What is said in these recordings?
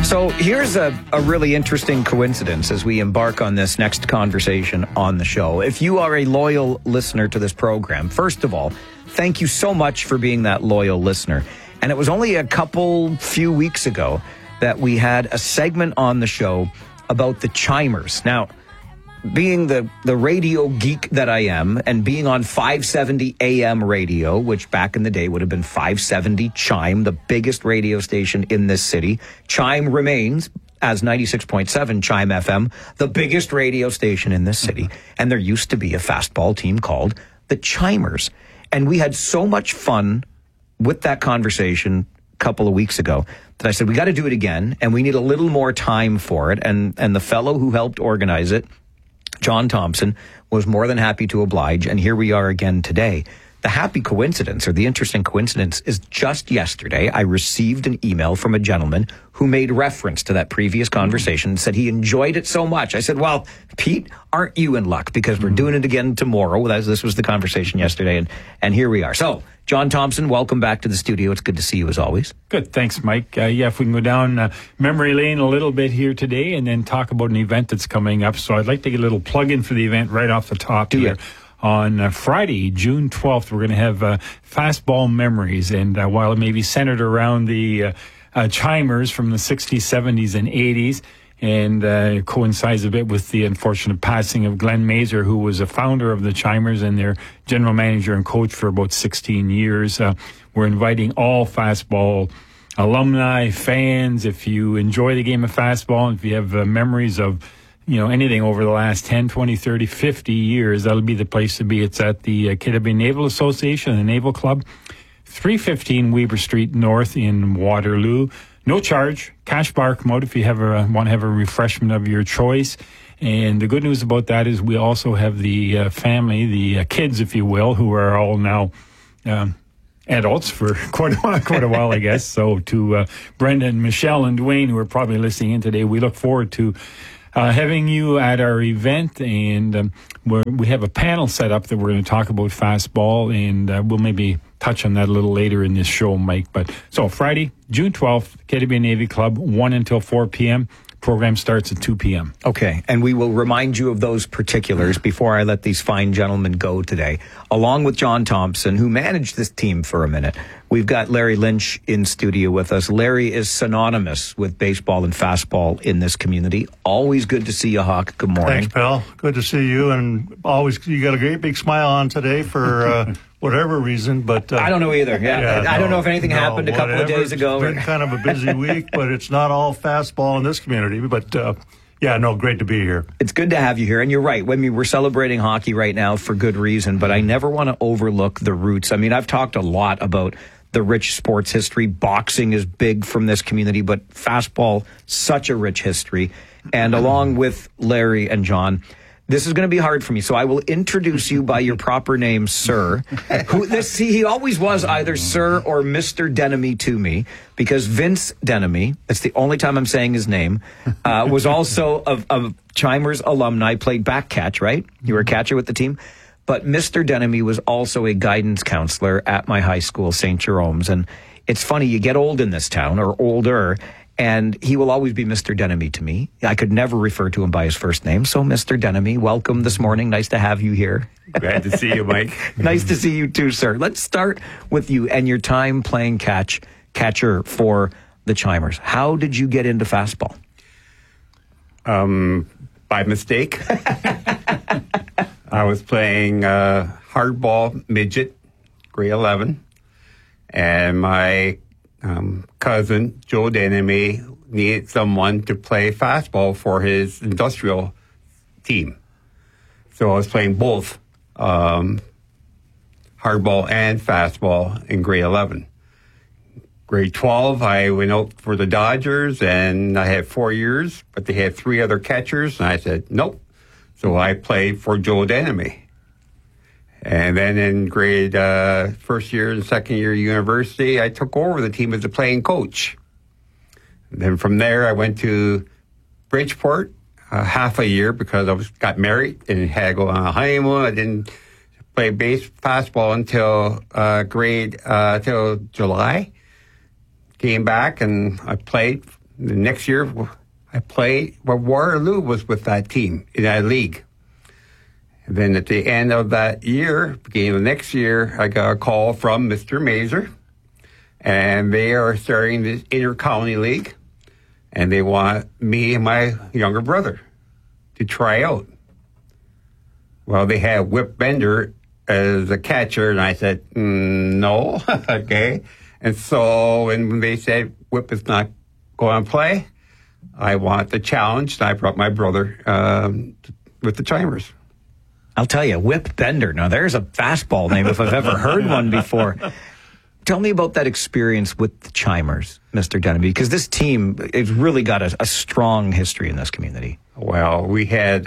So here's a really interesting coincidence as we embark on this next conversation on the show. If you are a loyal listener to this program, first of all, thank you so much for being that loyal listener. And it was only a few weeks ago that we had a segment on the show about the Chimers. Now, being the radio geek that I am, and being on 570 AM radio, which back in the day would have been 570 Chime, the biggest radio station in this city. Chime remains, as 96.7 Chime FM, the biggest radio station in this city. And there used to be a fastball team called the Chimers. And we had so much fun with that conversation a couple of weeks ago that I said, we got to do it again, and we need a little more time for it. And the fellow who helped organize it, John Thompson, was more than happy to oblige, and here we are again today. The happy coincidence, or the interesting coincidence, is just yesterday I received an email from a gentleman who made reference to that previous conversation and said he enjoyed it so much. I said, well, Pete, aren't you in luck? Because we're doing it again tomorrow. This was the conversation yesterday, and here we are. So, John Thompson, welcome back to the studio. It's good to see you as always. Good. Thanks, Mike. If we can go down memory lane a little bit here today and then talk about an event that's coming up. So I'd like to get a little plug in for the event right off the top here. On Friday, June 12th, we're going to have Fastball Memories. And while it may be centered around the Chimers from the 60s, 70s, and 80s, and coincides a bit with the unfortunate passing of Glenn Mazer, who was a founder of the Chimers and their general manager and coach for about 16 years. We're inviting all fastball alumni, fans. If you enjoy the game of fastball, and if you have memories of anything over the last 10, 20, 30, 50 years, that'll be the place to be. It's at the Kittaby Naval Association, the Naval Club, 315 Weber Street North in Waterloo. No charge, cash bar come out if you want to have a refreshment of your choice. And the good news about that is we also have the family, the kids, if you will, who are all now adults for quite a while, I guess. So to Brenda and Michelle and Dwayne, who are probably listening in today, we look forward to having you at our event. And we have a panel set up that we're going to talk about fastball, and we'll maybe touch on that a little later in this show, Mike. But so Friday, June 12th, Kittaby Navy Club, 1 until 4 p.m. Program starts at 2 p.m. Okay, and we will remind you of those particulars before I let these fine gentlemen go today. Along with John Thompson, who managed this team for a minute, we've got Larry Lynch in studio with us. Larry is synonymous with baseball and fastball in this community. Always good to see you, Hawk. Good morning. Thanks, pal. Good to see you, and always you got a great big smile on today for whatever reason, but I don't know either. I don't know if anything happened a couple of days ago. It's been kind of a busy week, but it's not all fastball in this community. But great to be here. It's good to have you here, and you're right. I mean, we're celebrating hockey right now for good reason, but I never want to overlook the roots. I mean, I've talked a lot about the rich sports history. Boxing is big from this community, but fastball, such a rich history. And along with Larry and John, this is going to be hard for me, so I will introduce you by your proper name, sir. He always was either sir or Mr. Denemy to me, because Vince Denemy, that's the only time I'm saying his name, was also a Chimers alumni, played back catch, right? You were a catcher with the team. But Mr. Denemy was also a guidance counselor at my high school, St. Jerome's. And it's funny, you get old in this town, or older, and he will always be Mr. Denemy to me. I could never refer to him by his first name. So, Mr. Denemy, welcome this morning. Nice to have you here. Glad to see you, Mike. Nice to see you too, sir. Let's start with you and your time playing catcher for the Chimers. How did you get into fastball? By mistake. I was playing hardball midget, grade 11, and my cousin, Joe Denemy, needed someone to play fastball for his industrial team. So I was playing both hardball and fastball in grade 11. Grade 12, I went out for the Dodgers, and I had 4 years, but they had 3 other catchers, and I said, nope. So I played for Joe Denemy. And then in grade first year and second year university, I took over the team as a playing coach. And then from there, I went to Bridgeport half a year because I got married and had to go on a honeymoon. I didn't play fastball until till July. Came back and I played The next year, I played. Well, Waterloo was with that team in that league. And then at the end of that year, beginning of next year, I got a call from Mr. Mazer, and they are starting this inter-county league, and they want me and my younger brother to try out. Well, they had Whip Bender as a catcher, and I said, no, okay. And so when they said Whip is not going to play, I want the challenge, and I brought my brother with the Chimers. I'll tell you, Whip Bender. Now, there's a fastball name if I've ever heard one before. Tell me about that experience with the Chimers, Mr. Denemy, because this team, it's really got a strong history in this community. Well, we had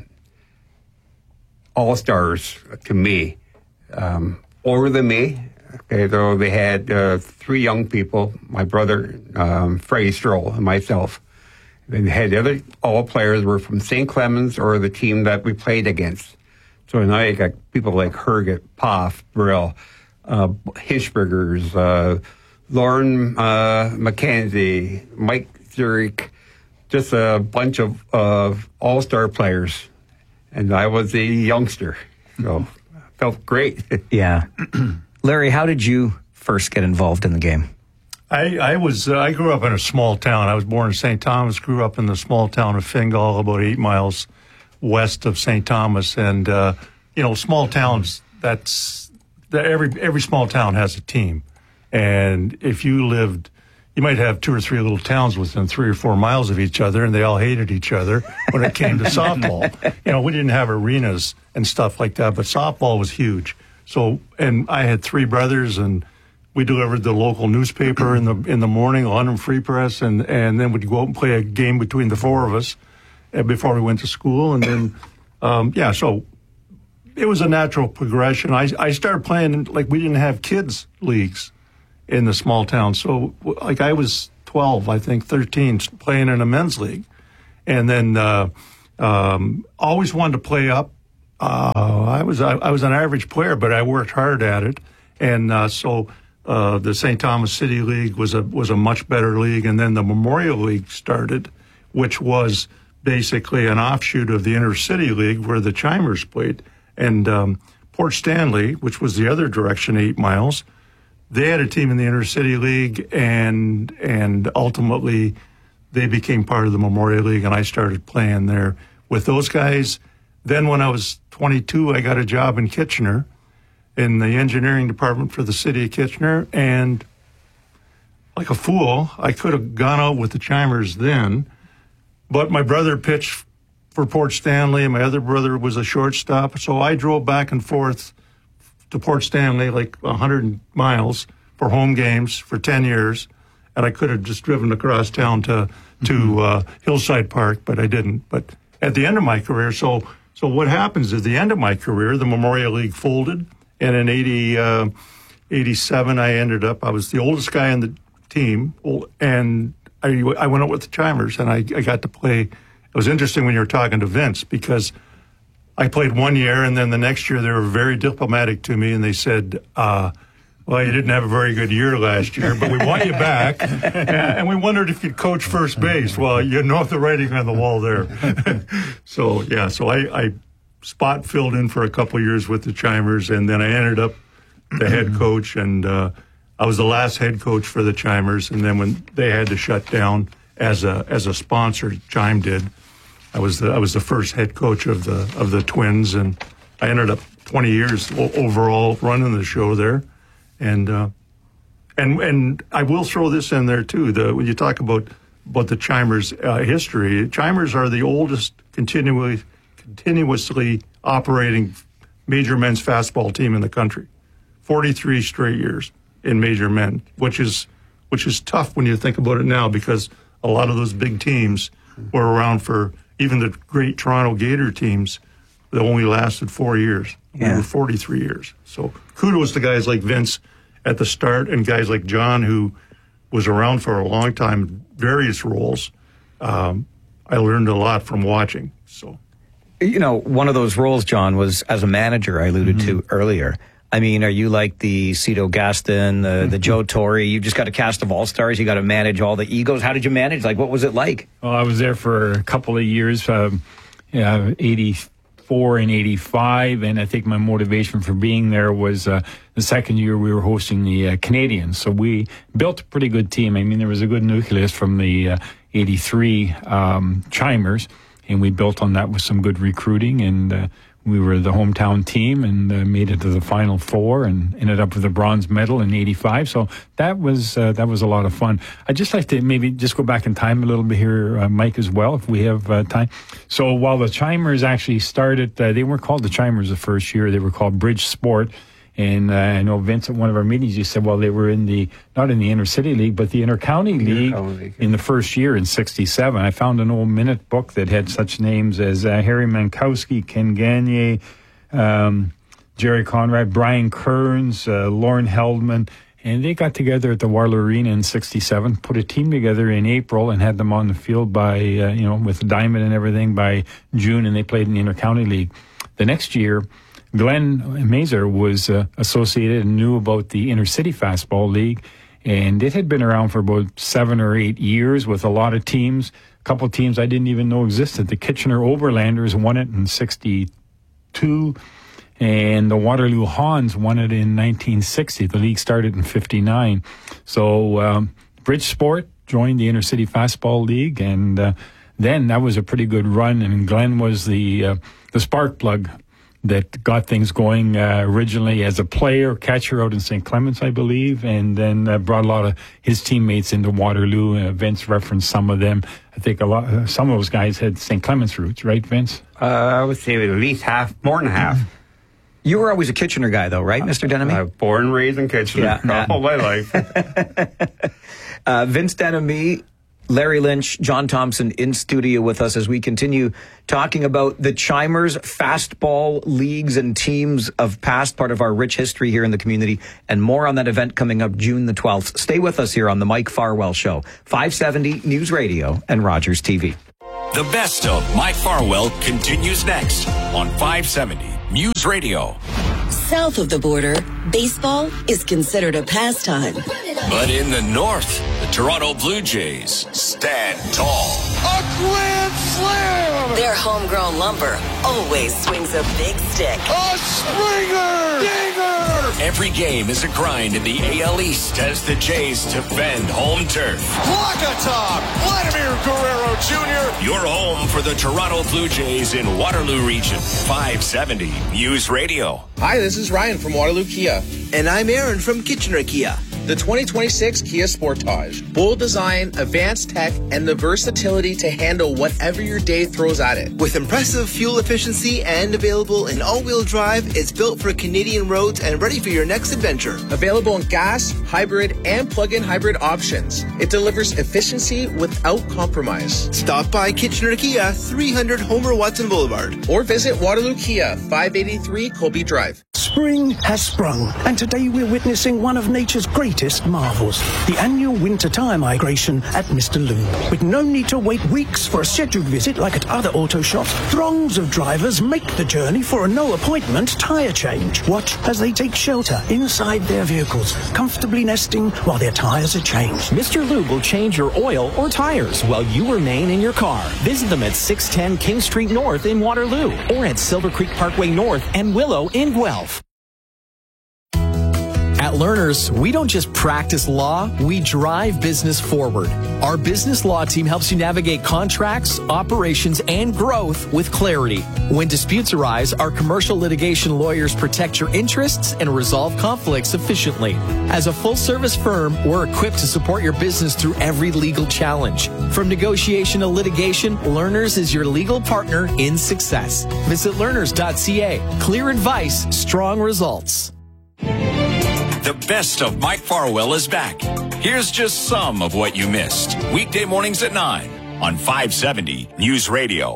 all-stars to me, older than me. Okay, though they had 3 young people, my brother, Freddie Stroll, and myself. Then they had the other all players were from St. Clemens or the team that we played against. So now you got people like Herget, Poff, Brill, Hirschbergers, Lauren McKenzie, Mike Zurich, just a bunch of all-star players. And I was a youngster, so felt great. Yeah. Larry, how did you first get involved in the game? I grew up in a small town. I was born in St. Thomas, grew up in the small town of Fingal, about 8 miles west of St. Thomas. And, small towns, every small town has a team. And if you lived, you might have 2 or 3 little towns within 3 or 4 miles of each other, and they all hated each other when it came to softball. We didn't have arenas and stuff like that, but softball was huge. So, and I had 3 brothers, and we delivered the local newspaper in the morning, London Free Press, and then we'd go out and play a game between the 4 of us before we went to school. And then, so it was a natural progression. I started playing, like, we didn't have kids' leagues in the small town. So, like, I was 12, I think, 13, playing in a men's league. And then always wanted to play up. I was an average player, but I worked hard at it. And so the St. Thomas City League was a much better league. And then the Memorial League started, which was basically an offshoot of the Intercity League where the Chimers played. And Port Stanley, which was the other direction, 8 miles, they had a team in the Intercity League, and ultimately they became part of the Memorial League, and I started playing there with those guys. Then when I was 22, I got a job in Kitchener in the engineering department for the city of Kitchener, and like a fool, I could have gone out with the Chimers then, but my brother pitched for Port Stanley, and my other brother was a shortstop, so I drove back and forth to Port Stanley, like 100 miles for home games for 10 years, and I could have just driven across town to Hillside Park, but I didn't. But at the end of my career, so what happens at the end of my career, the Memorial League folded, and in 87, I was the oldest guy on the team, and I went out with the Chimers, and I got to play. It was interesting when you were talking to Vince, because I played 1 year, and then the next year they were very diplomatic to me, and they said, well, you didn't have a very good year last year, but we want you back, and we wondered if you'd coach first base. Well, you know the writing on the wall there. So I spot filled in for a couple of years with the Chimers, and then I ended up the head coach, and I was the last head coach for the Chimers, and then when they had to shut down as a sponsor, Chime did, I was the first head coach of the Twins, and I ended up 20 years overall running the show there, and I will throw this in there too. When you talk about the Chimers history, Chimers are the oldest continuously operating major men's fastball team in the country, 43 straight years in major men, which is tough when you think about it now, because a lot of those big teams were around for. Even the great Toronto Gator teams, that only lasted 4 years. We were 43 years. So kudos to guys like Vince at the start, and guys like John, who was around for a long time, various roles. I learned a lot from watching. So, one of those roles, John, was as a manager. I alluded to earlier. I mean, are you like the Cito Gaston, the Joe Torre? You've just got a cast of all-stars. You got to manage all the egos. How did you manage? Like, what was it like? Well, I was there for a couple of years, 84 and 85, and I think my motivation for being there was the second year we were hosting the Canadians. So we built a pretty good team. I mean, there was a good nucleus from the 83 Chimers, and we built on that with some good recruiting, and we were the hometown team and made it to the Final Four and ended up with a bronze medal in 85. So that was a lot of fun. I'd just like to maybe just go back in time a little bit here, Mike, as well, if we have time. So while the Chimers actually started, they weren't called the Chimers the first year. They were called Bridge Sport. And I know Vince at one of our meetings, you said, well, they were not in the Intercity League, but the Intercounty League in the first year in 67. I found an old minute book that had such names as Harry Mankowski, Ken Gagne, Jerry Conrad, Brian Kearns, Lauren Heldman. And they got together at the Waterloo Arena in 67, put a team together in April and had them on the field by, with Diamond and everything by June, and they played in the Intercounty League. The next year, Glenn Mazer was associated and knew about the Intercity Fastball League, and it had been around for about 7 or 8 years with a lot of teams. A couple of teams I didn't even know existed. The Kitchener Overlanders won it in 62, and the Waterloo Hans won it in 1960. The league started in 59. So Bridge Sport joined the Intercity Fastball League, and then that was a pretty good run, and Glenn was the spark plug that got things going originally as a player, catcher out in St. Clements, I believe, and then brought a lot of his teammates into Waterloo. Vince referenced some of them. I think some of those guys had St. Clements roots, right, Vince? I would say at least half, more than half. You were always a Kitchener guy, though, right, Mr. Denemy? Born and raised in Kitchener all my life. Vince Denemy, Larry Lynch, John Thompson in studio with us as we continue talking about the Chimers Fastball Leagues and teams of past, part of our rich history here in the community, and more on that event coming up June the 12th. Stay with us here on the Mike Farwell Show, 570 News Radio and Rogers TV. The best of Mike Farwell continues next on 570 News Radio. South of the border, baseball is considered a pastime. But in the north, the Toronto Blue Jays stand tall. A grand slam! Their homegrown lumber always swings a big stick. A Springer! Dinger! Every game is a grind in the AL East as the Jays defend home turf. Walk-a-top! Vladimir Guerrero Jr. Your home for the Toronto Blue Jays in Waterloo Region. 570 News Radio. Hi, this is Ryan from Waterloo Kia. And I'm Aaron from Kitchener Kia. The 2026 Kia Sportage. Bold design, advanced tech, and the versatility to handle whatever your day throws at it. With impressive fuel efficiency and available in all-wheel drive, it's built for Canadian roads and ready for your next adventure. Available in gas, hybrid, and plug-in hybrid options. It delivers efficiency without compromise. Stop by Kitchener Kia, 300 Homer Watson Boulevard. Or visit Waterloo Kia, 583 Colby Drive. Spring has sprung, and today we're witnessing one of nature's greatest marvels, the annual winter-tire migration at Mr. Lube. With no need to wait weeks for a scheduled visit like at other auto shops, throngs of drivers make the journey for a no-appointment tire change. Watch as they take shelter inside their vehicles, comfortably nesting while their tires are changed. Mr. Lube will change your oil or tires while you remain in your car. Visit them at 610 King Street North in Waterloo or at Silver Creek Parkway North and Willow in Guelph. At Learners, we don't just practice law, we drive business forward. Our business law team helps you navigate contracts, operations, and growth with clarity. When disputes arise, our commercial litigation lawyers protect your interests and resolve conflicts efficiently. As a full-service firm, we're equipped to support your business through every legal challenge. From negotiation to litigation, Learners is your legal partner in success. Visit learners.ca. Clear advice, strong results. The best of Mike Farwell is back. Here's just some of what you missed. Weekday mornings at 9 on 570 News Radio.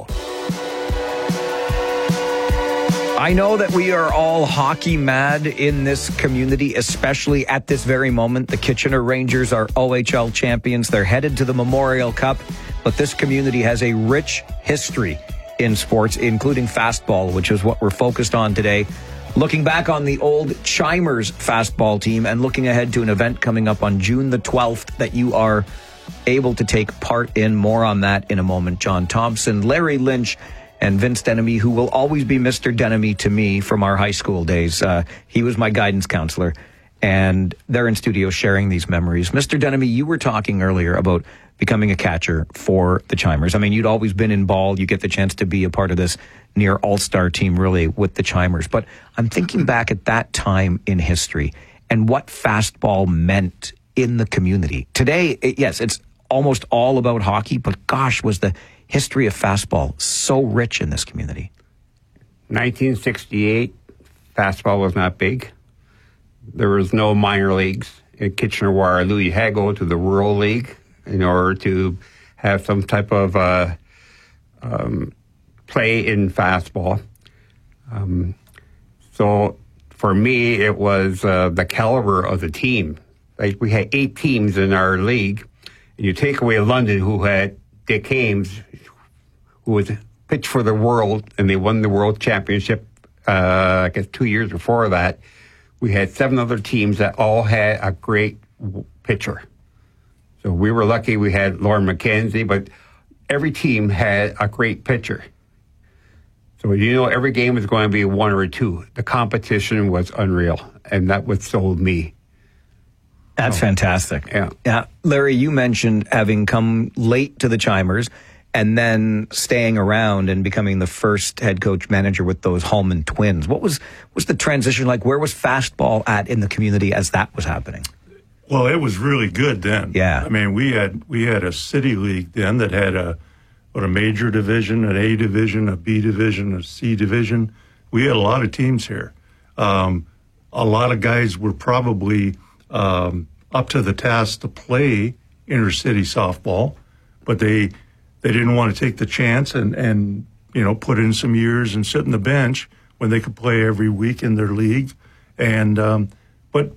I know that we are all hockey mad in this community, especially at this very moment. The Kitchener Rangers are OHL champions. They're headed to the Memorial Cup, but this community has a rich history in sports, including fastball, which is what we're focused on today Looking back on the old Chimers fastball team and looking ahead to an event coming up on June the 12th that you are able to take part in. More on that in a moment. John Thompson, Larry Lynch, and Vince Denemy, who will always be Mr. Denemy to me from our high school days. He was my guidance counselor, and they're in studio sharing these memories. Mr. Denemy, you were talking earlier about becoming a catcher for the Chimers. I mean, you'd always been in ball. You get the chance to be a part of this near all-star team, really, with the Chimers. But I'm thinking back at that time in history and what fastball meant in the community. Today, yes, it's almost all about hockey, but gosh, was the history of fastball so rich in this community. 1968, fastball was not big. There was no minor leagues. In Kitchener-Waterloo, you had to go to the Rural League in order to have some type of play in fastball. So for me, it was the caliber of the team. Like, we had 8 teams in our league, and you take away London, who had Dick Ames, who was pitched for the world, and they won the world championship, I guess 2 years before that. We had 7 other teams that all had a great pitcher. So we were lucky we had Lauren McKenzie, but every team had a great pitcher. So every game was going to be 1 or 2. The competition was unreal, and that what sold me. That's fantastic. Yeah. Larry, you mentioned having come late to the Chimers and then staying around and becoming the first head coach manager with those Hallman twins. What was the transition like? Where was fastball at in the community as that was happening? Well, it was really good then. Yeah. I mean, we had a city league then that had a major division, an A division, a B division, a C division. We had a lot of teams here. A lot of guys were probably up to the task to play intercity softball, but they didn't want to take the chance and put in some years and sit on the bench when they could play every week in their league. And but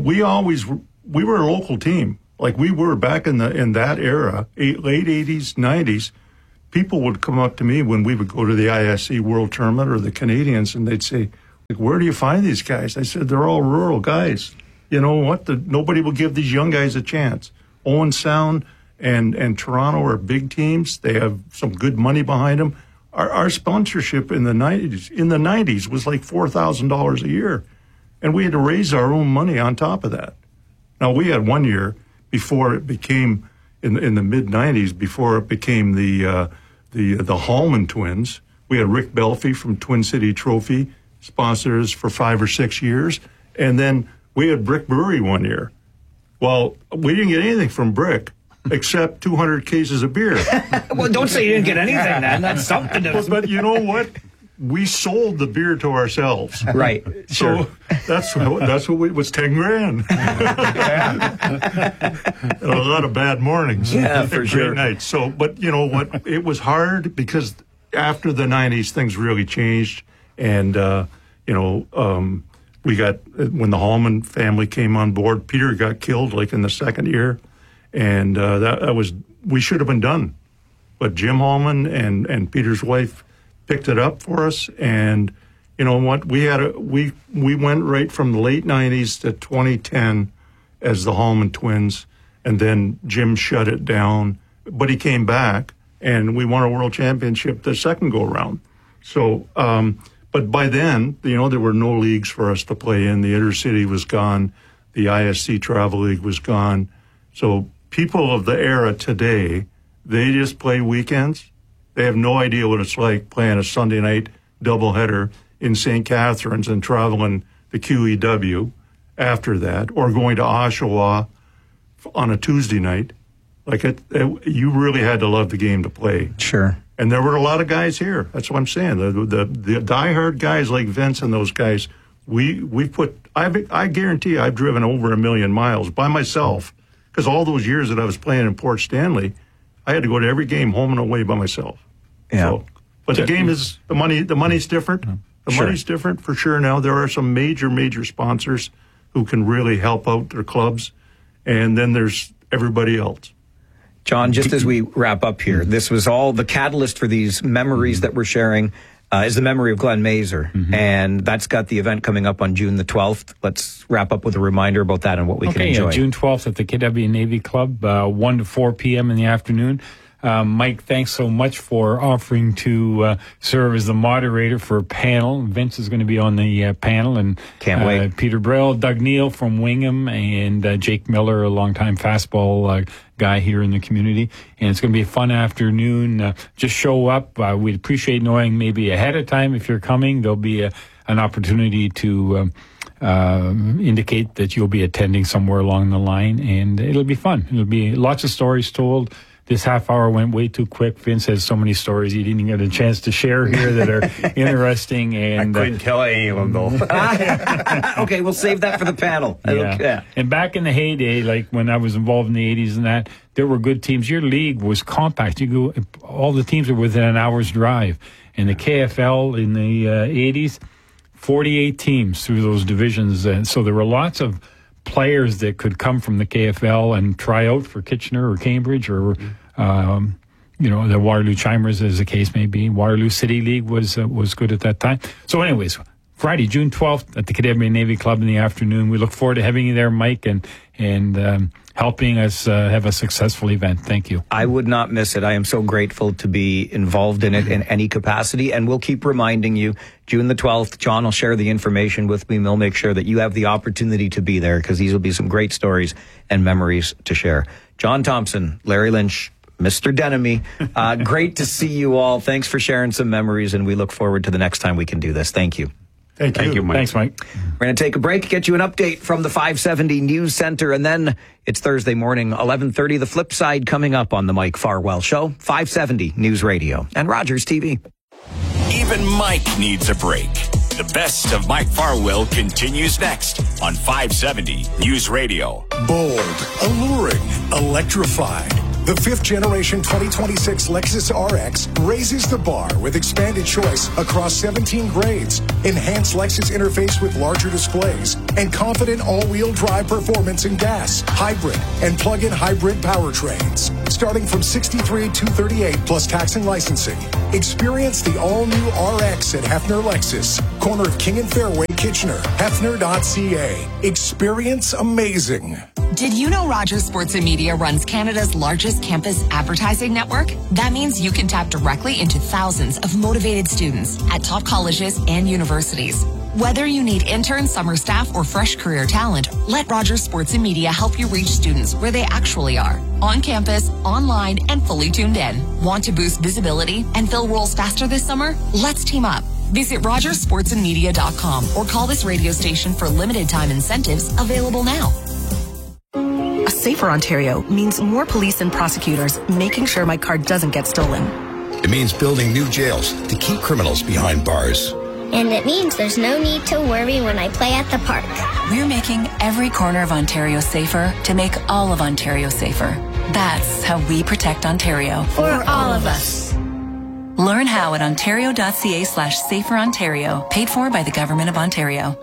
we were a local team. Like we were back in that era, late 80s, 90s. People would come up to me when we would go to the ISC World Tournament or the Canadians, and they'd say, "Where do you find these guys?" I said, "They're all rural guys. You know what? Nobody will give these young guys a chance." Owen Sound and Toronto are big teams. They have some good money behind them. Our sponsorship in the 90s was like $4,000 a year, and we had to raise our own money on top of that. Now, we had 1 year before it became, in the mid-90s, before it became the Hallman twins. We had Rick Belfie from Twin City Trophy sponsor us for 5 or 6 years. And then we had Brick Brewery 1 year. Well, we didn't get anything from Brick except 200 cases of beer. Well, don't say you didn't get anything, then. That's something to... But you know what? We sold the beer to ourselves. Right. So sure. that's what it was, 10 grand. And a lot of bad mornings. Yeah, for sure. Great nights. So, but you know what? It was hard because after the 90s, things really changed. And, we got, when the Hallman family came on board, Peter got killed like in the second year. And we should have been done. But Jim Hallman and Peter's wife picked it up for us, and you know what? We went right from the late 90s to 2010 as the Hallman twins, and then Jim shut it down, but he came back, and we won a world championship the second go around. So, but by then, there were no leagues for us to play in. The Intercity was gone. The ISC Travel League was gone. So people of the era today, they just play weekends. They have no idea what it's like playing a Sunday night doubleheader in St. Catharines and traveling the QEW after that, or going to Oshawa on a Tuesday night. You really had to love the game to play. Sure. And there were a lot of guys here. That's what I'm saying. The diehard guys like Vince and those guys, I guarantee I've driven over 1 million miles by myself, because all those years that I was playing in Port Stanley, I had to go to every game home and away by myself. Yeah. So, but the game is, the money's different. The money's different for sure now. There are some major sponsors who can really help out their clubs. And then there's everybody else. John, just as we wrap up here, this was all the catalyst for these memories that we're sharing is the memory of Glenn Mazer. And that's got the event coming up on June the 12th. Let's wrap up with a reminder about that and what we can enjoy. June 12th at the KW Navy Club, 1 to 4 p.m. in the afternoon. Mike, thanks so much for offering to serve as the moderator for a panel. Vince is going to be on the panel, and can't wait. Peter Brill, Doug Neal from Wingham, and Jake Miller, a longtime fastball guy here in the community. And it's going to be a fun afternoon. Just show up. We'd appreciate knowing maybe ahead of time if you're coming. There'll be an opportunity to indicate that you'll be attending somewhere along the line, and it'll be fun. It'll be lots of stories told. This half hour went way too quick. Vince has so many stories he didn't get a chance to share here that are interesting. And I couldn't tell any of them, though. Okay, we'll save that for the panel. Yeah. And back in the heyday, like when I was involved in the 80s and that, there were good teams. Your league was compact. All the teams are within an hour's drive. And the KFL in the 80s, 48 teams through those divisions. And so there were lots of players that could come from the KFL and try out for Kitchener or Cambridge or, the Waterloo Chimers, as the case may be. Waterloo City League was good at that time. So anyways, Friday, June 12th at the Cadebria Navy Club in the afternoon. We look forward to having you there, Mike, and helping us have a successful event. Thank you. I would not miss it. I am so grateful to be involved in it in any capacity, and we'll keep reminding you. June the 12th, John will share the information with me, and we'll make sure that you have the opportunity to be there, because these will be some great stories and memories to share. John Thompson, Larry Lynch, Mr. Denemy, great to see you all. Thanks for sharing some memories, and we look forward to the next time we can do this. Thank you. Thank you, Mike. Thanks, Mike. We're going to take a break, get you an update from the 570 News Center, and then it's Thursday morning, 11:30. The Flip Side coming up on the Mike Farwell Show, 570 News Radio and Rogers TV. Even Mike needs a break. The best of Mike Farwell continues next on 570 News Radio. Bold, alluring, electrified. The 5th generation 2026 Lexus RX raises the bar with expanded choice across 17 grades, enhanced Lexus interface with larger displays, and confident all-wheel drive performance in gas, hybrid, and plug-in hybrid powertrains. Starting from $63,238 plus tax and licensing. Experience the all-new RX at Hefner Lexus, corner of King and Fairway, Kitchener, Hefner.ca. Experience amazing. Did you know Rogers Sports and Media runs Canada's largest campus advertising network? That means you can tap directly into thousands of motivated students at top colleges and universities. Whether you need interns, summer staff, or fresh career talent, let Rogers Sports and Media help you reach students where they actually are. On campus, online, and fully tuned in. Want to boost visibility and fill roles faster this summer? Let's team up. Visit RogersSportsandMedia.com or call this radio station for limited time incentives available now. A safer Ontario means more police and prosecutors making sure my car doesn't get stolen. It means building new jails to keep criminals behind bars. And it means there's no need to worry when I play at the park. We're making every corner of Ontario safer to make all of Ontario safer. That's how we protect Ontario. For all of us. Learn how at ontario.ca/saferontario, paid for by the Government of Ontario.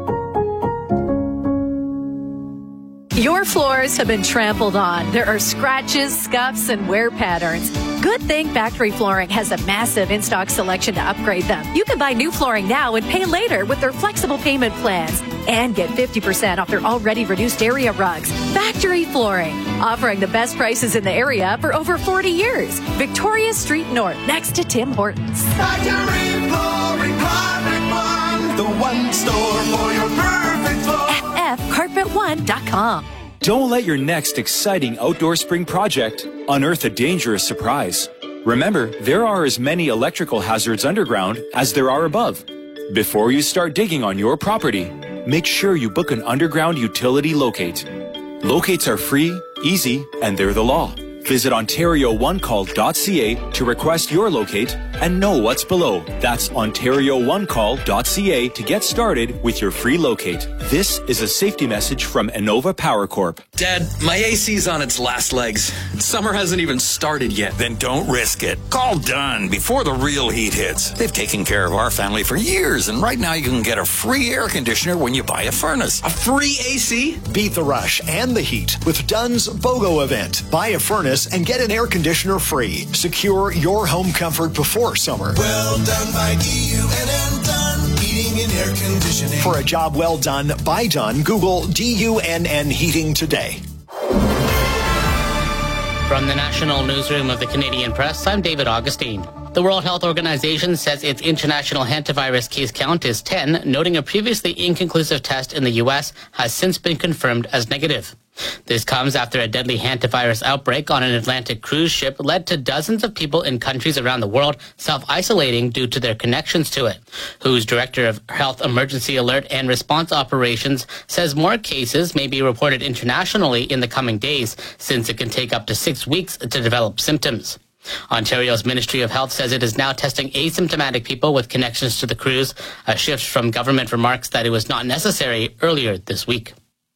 Your floors have been trampled on. There are scratches, scuffs, and wear patterns. Good thing Factory Flooring has a massive in-stock selection to upgrade them. You can buy new flooring now and pay later with their flexible payment plans. And get 50% off their already reduced area rugs. Factory Flooring, offering the best prices in the area for over 40 years. Victoria Street North, next to Tim Hortons. Factory Flooring, Carpet One, the one store for your perfect floor. FFCarpet1.com. Don't let your next exciting outdoor spring project unearth a dangerous surprise. Remember, there are as many electrical hazards underground as there are above. Before you start digging on your property, make sure you book an underground utility locate. Locates are free, easy, and they're the law. Visit OntarioOneCall.ca to request your locate and know what's below. That's OntarioOneCall.ca to get started with your free locate. This is a safety message from Innova Power Corp. Dad, my AC's on its last legs. Summer hasn't even started yet. Then don't risk it. Call Dunn before the real heat hits. They've taken care of our family for years, and right now you can get a free air conditioner when you buy a furnace. A free AC? Beat the rush and the heat with Dunn's BOGO event. Buy a furnace service and get an air conditioner free. Secure your home comfort before summer. Well done by DUNN Dunn Heating and Air Conditioning. For a job well done by Dunn, Google DUNN Heating today. From the National Newsroom of the Canadian Press, I'm David Augustine. The World Health Organization says its international hantavirus case count is 10, noting a previously inconclusive test in the U.S. has since been confirmed as negative. This comes after a deadly hantavirus outbreak on an Atlantic cruise ship led to dozens of people in countries around the world self-isolating due to their connections to it. WHO's Director of Health Emergency Alert and Response Operations says more cases may be reported internationally in the coming days, since it can take up to 6 weeks to develop symptoms. Ontario's Ministry of Health says it is now testing asymptomatic people with connections to the cruise, a shift from government remarks that it was not necessary earlier this week.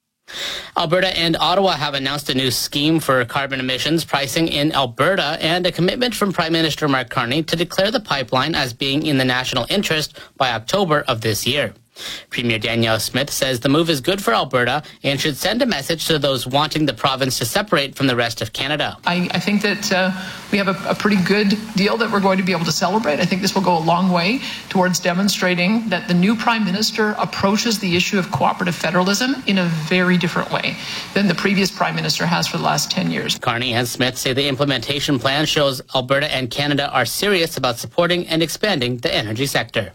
Alberta and Ottawa have announced a new scheme for carbon emissions pricing in Alberta and a commitment from Prime Minister Mark Carney to declare the pipeline as being in the national interest by October of this year. Premier Danielle Smith says the move is good for Alberta and should send a message to those wanting the province to separate from the rest of Canada. I think that we have a pretty good deal that we're going to be able to celebrate. I think this will go a long way towards demonstrating that the new Prime Minister approaches the issue of cooperative federalism in a very different way than the previous Prime Minister has for the last 10 years. Carney and Smith say the implementation plan shows Alberta and Canada are serious about supporting and expanding the energy sector.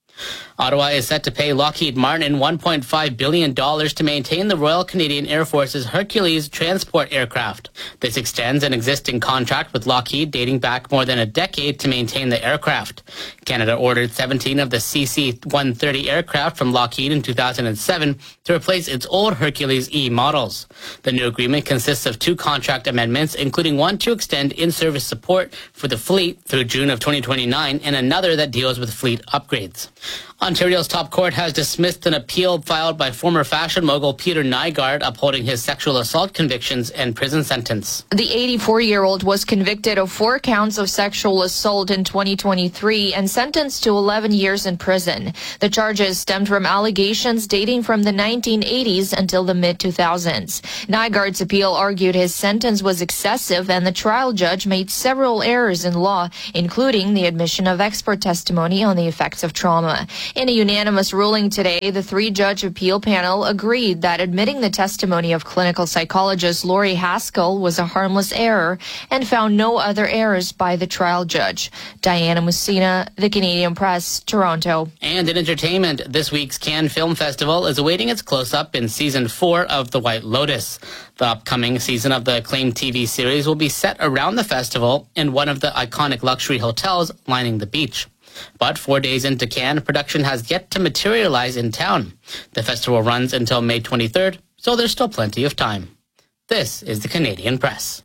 Ottawa is set to pay Lockheed Martin $1.5 billion to maintain the Royal Canadian Air Force's Hercules transport aircraft. This extends an existing contract with Lockheed dating back more than a decade to maintain the aircraft. Canada ordered 17 of the CC-130 aircraft from Lockheed in 2007 to replace its old Hercules E models. The new agreement consists of 2 contract amendments, including one to extend in-service support for the fleet through June of 2029 and another that deals with fleet upgrades. Ontario's top court has dismissed an appeal filed by former fashion mogul Peter Nygard upholding his sexual assault convictions and prison sentence. The 84-year-old was convicted of 4 counts of sexual assault in 2023 and sentenced to 11 years in prison. The charges stemmed from allegations dating from the 1980s until the mid-2000s. Nygard's appeal argued his sentence was excessive and the trial judge made several errors in law, including the admission of expert testimony on the effects of trauma. In a unanimous ruling today, the 3-judge appeal panel agreed that admitting the testimony of clinical psychologist Laurie Haskell was a harmless error and found no other errors by the trial judge. Diana Musina, The Canadian Press, Toronto. And in entertainment, this week's Cannes Film Festival is awaiting its close-up in Season 4 of The White Lotus. The upcoming season of the acclaimed TV series will be set around the festival in one of the iconic luxury hotels lining the beach. But 4 days into Cannes, production has yet to materialize in town. The festival runs until May 23rd, so there's still plenty of time. This is the Canadian Press.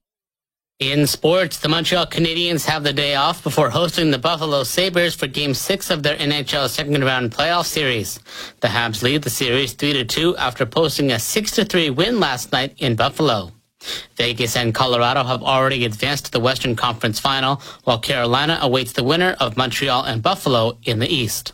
In sports, the Montreal Canadiens have the day off before hosting the Buffalo Sabres for Game 6 of their NHL second-round playoff series. The Habs lead the series 3-2 after posting a 6-3 win last night in Buffalo. Vegas and Colorado have already advanced to the Western Conference Final, while Carolina awaits the winner of Montreal and Buffalo in the East.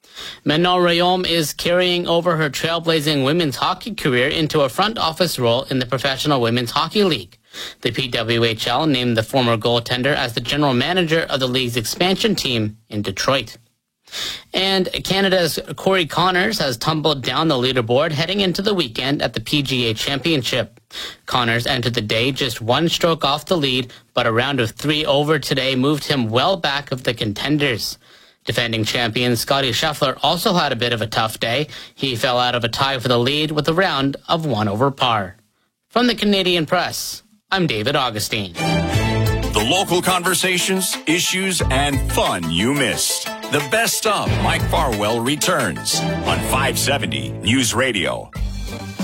Manon Rhéaume is carrying over her trailblazing women's hockey career into a front office role in the Professional Women's Hockey League. The PWHL named the former goaltender as the general manager of the league's expansion team in Detroit. And Canada's Corey Connors has tumbled down the leaderboard heading into the weekend at the PGA Championship. Connors entered the day just 1 stroke off the lead, but a round of 3 over today moved him well back of the contenders. Defending champion Scottie Scheffler also had a bit of a tough day. He fell out of a tie for the lead with a round of 1 over par. From the Canadian Press, I'm David Augustine. The local conversations, issues, and fun you missed. The best of Mike Farwell returns on 570 News Radio.